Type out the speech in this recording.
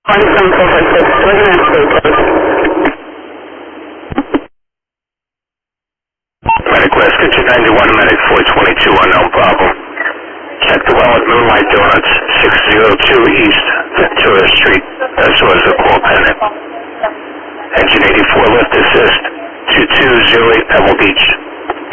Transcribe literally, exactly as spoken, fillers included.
One from four four six, what's your next date, please? Medic West, get you ninety-one, Medic four twenty-two, unknown problem. Check the well at Moonlight Donuts, six oh two East Ventura Street. That's was a call pendant. Engine eighty-four, lift assist, two two zero eight Pebble Beach.